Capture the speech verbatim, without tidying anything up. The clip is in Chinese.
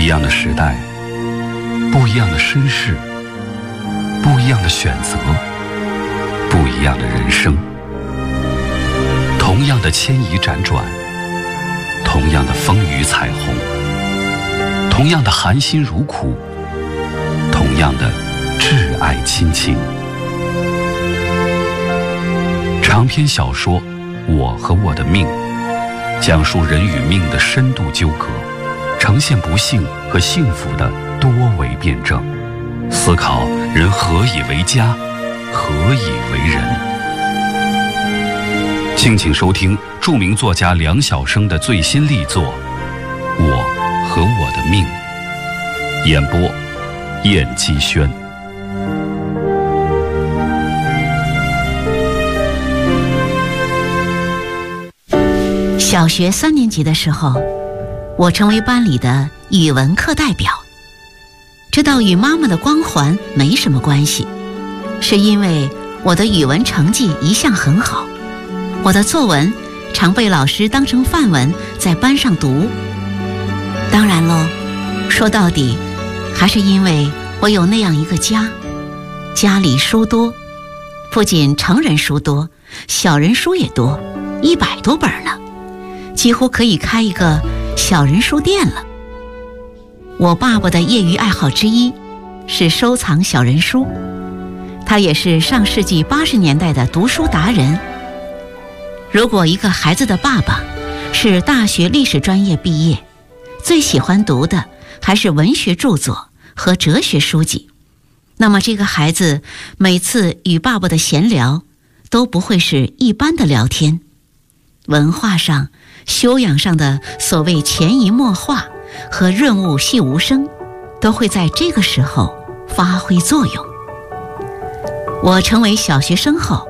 一样的时代，不一样的身世，不一样的选择，不一样的人生。同样的牵移辗转，同样的风雨彩虹，同样的含辛茹苦，同样的挚爱亲情。长篇小说《我和我的命》，讲述人与命的深度纠葛，呈现不幸和幸福的多维辩证，思考人何以为家，何以为人。敬请收听著名作家梁晓声的最新力作《我和我的命》，演播燕姬轩。 小学三年级的时候，我成为班里的语文课代表。这倒与妈妈的光环没什么关系，是因为我的语文成绩一向很好，我的作文常被老师当成范文在班上读。当然喽，说到底还是因为我有那样一个家，家里书多，不仅成人书多，小人书也多，一百多本呢，几乎可以开一个小人书店了。我爸爸的业余爱好之一是收藏小人书，他也是上世纪八十年代的读书达人。如果一个孩子的爸爸是大学历史专业毕业，最喜欢读的还是文学著作和哲学书籍，那么这个孩子每次与爸爸的闲聊都不会是一般的聊天，文化上修养上的所谓潜移默化和润物细无声都会在这个时候发挥作用。我成为小学生后，